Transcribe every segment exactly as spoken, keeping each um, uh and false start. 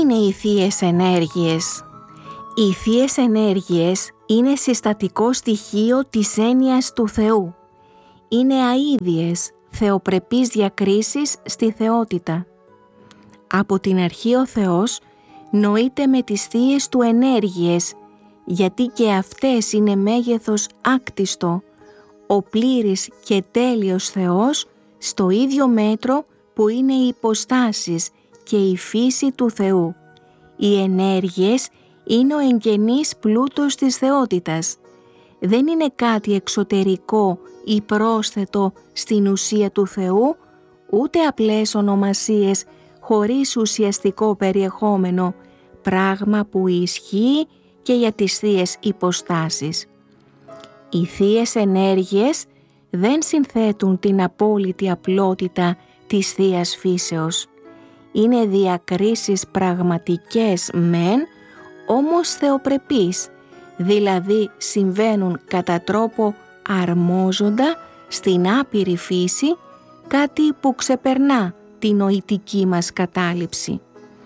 είναι οι θείες ενέργειες? Οι θείες ενέργειες είναι συστατικό στοιχείο της έννοιας του Θεού. Είναι αΐδιες, θεοπρεπείς διακρίσεις στη θεότητα. Από την αρχή ο Θεός νοείται με τις θείες του ενέργειες, γιατί και αυτές είναι μέγεθος άκτιστο, ο πλήρης και τέλειος Θεός στο ίδιο μέτρο που είναι οι υποστάσεις και η φύση του Θεού. Οι ενέργειες είναι ο εγγενής πλούτος της θεότητας. Δεν είναι κάτι εξωτερικό ή πρόσθετο στην ουσία του Θεού, ούτε απλές ονομασίες χωρίς ουσιαστικό περιεχόμενο, πράγμα που ισχύει και για τις θείες υποστάσεις. Οι θείες ενέργειες δεν συνθέτουν την απόλυτη απλότητα της θείας φύσεως. Είναι διακρίσεις πραγματικές μεν, όμως θεοπρεπείς, δηλαδή συμβαίνουν κατά τρόπο αρμόζοντα στην άπειρη φύση, κάτι που ξεπερνά την νοητική μας κατάληψη.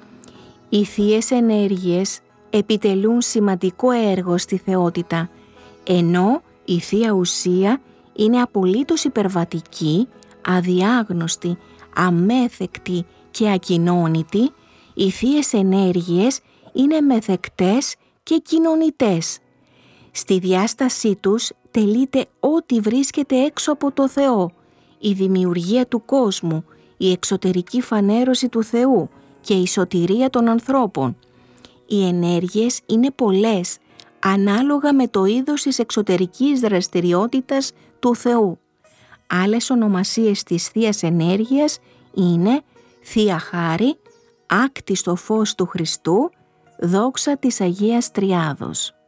Οι θείες ενέργειες επιτελούν σημαντικό έργο στη θεότητα, ενώ η θεία ουσία είναι απολύτως υπερβατική, αδιάγνωστη, αμέθεκτη και ακοινώνητη. Οι θείες ενέργειες είναι μεθεκτές και κοινωνητές. Στη διάστασή τους τελείται ό,τι βρίσκεται έξω από το Θεό, η δημιουργία του κόσμου, η εξωτερική φανέρωση του Θεού και η σωτηρία των ανθρώπων. Οι ενέργειες είναι πολλές, ανάλογα με το είδος της εξωτερικής δραστηριότητας του Θεού. Άλλες ονομασίες της θείας ενέργειας είναι Θεία Χάρη, άκτιστο φως του Χριστού, δόξα της Αγίας Τριάδος.